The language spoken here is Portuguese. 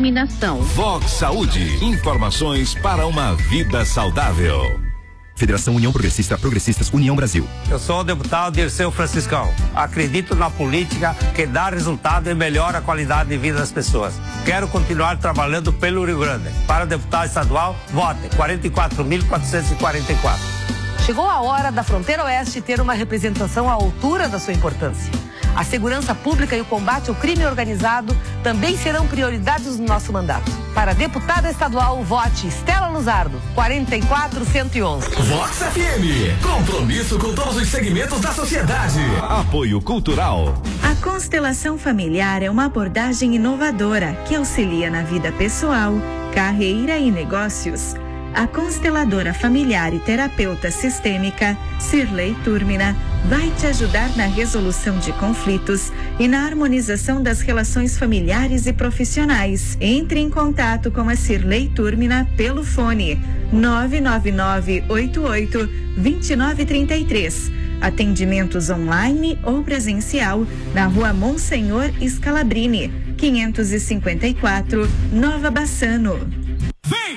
determinação. Vox Saúde. Informações para uma vida saudável. Federação União Progressista, Progressistas, União Brasil. Eu sou o deputado Dirceu Franciscão. Acredito na política que dá resultado e melhora a qualidade de vida das pessoas. Quero continuar trabalhando pelo Rio Grande. Para deputado estadual, vote 44.444. Chegou a hora da Fronteira Oeste ter uma representação à altura da sua importância. A segurança pública e o combate ao crime organizado também serão prioridades do nosso mandato. Para deputada estadual, vote Estela Luzardo, 44111. Vox FM, compromisso com todos os segmentos da sociedade. Apoio Cultural. A constelação familiar é uma abordagem inovadora que auxilia na vida pessoal, carreira e negócios. A consteladora familiar e terapeuta sistêmica, Cirlei Túrmina, vai te ajudar na resolução de conflitos e na harmonização das relações familiares e profissionais. Entre em contato com a Cirlei Túrmina pelo fone 99988-2933. Atendimentos online ou presencial na Rua Monsenhor Scalabrini, 554, Nova Bassano.